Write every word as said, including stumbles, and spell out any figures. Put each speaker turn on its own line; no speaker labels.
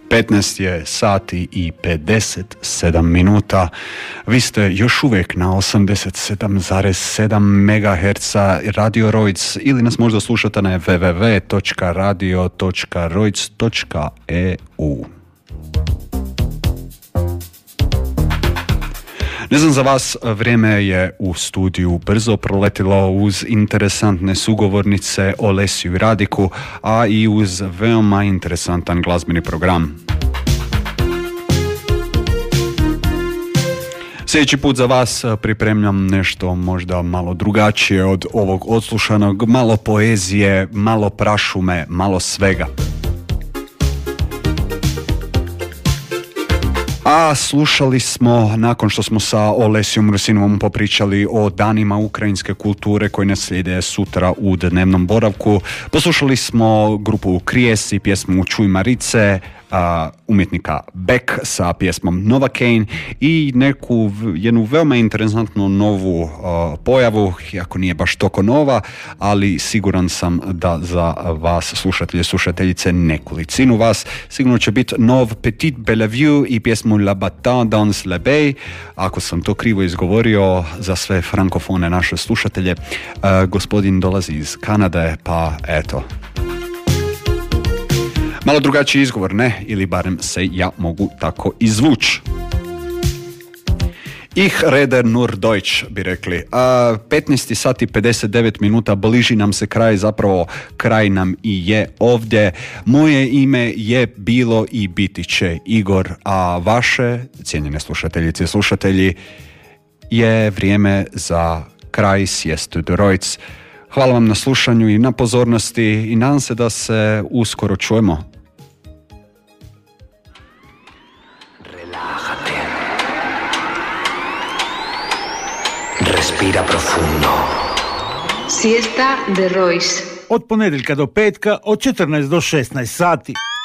petnaest je sati i pedeset sedam minuta. Vi ste još uvijek na osamdeset sedam zarez sedam megaherca Radio Rojc ili nas možda slušate na w w w točka radio točka rojc točka e u. Ne znam za vas, vrijeme je u studiju brzo proletilo uz interesantne sugovornice Olesiju i Radiku, a i uz veoma interesantan glazbeni program. Sljedeći put za vas pripremljam nešto možda malo drugačije od ovog odslušanog, malo poezije, malo prašume, malo svega. A slušali smo, nakon što smo sa Olesijom Rusinovom popričali o danima ukrajinske kulture koji nas slijede sutra u dnevnom boravku, poslušali smo grupu Krijes i pjesmu Čuj Marice, a, umjetnika Beck sa pjesmom Novocaine i neku jednu veoma interesantnu novu a, pojavu, iako nije baš toko nova, ali siguran sam da za vas, slušatelje, slušateljice, nekolicinu vas, sigurno će biti nov Petit Bellevue i pjesmu La Bataille dans le Bay. Ako sam to krivo izgovorio za sve frankofone naše slušatelje, a, gospodin dolazi iz Kanade, pa eto. Malo drugačiji izgovor, ne? Ili barem se ja mogu tako izvući. Ich rede nur Deutsch, bi rekli. A, petnaest sati pedeset devet minuta, bliži nam se kraj, zapravo kraj nam i je ovdje. Moje ime je bilo i biti će Igor, a vaše, cijenjene slušateljice i slušatelji, je vrijeme za kraj Sieste de Rojc. Hvala vam na slušanju i na pozornosti i nadam se da se uskoro čujemo.
Relájate. Respira profundo.
Siesta de Rojc.
Od ponedjeljka do petka od četrnaest do šesnaest sati.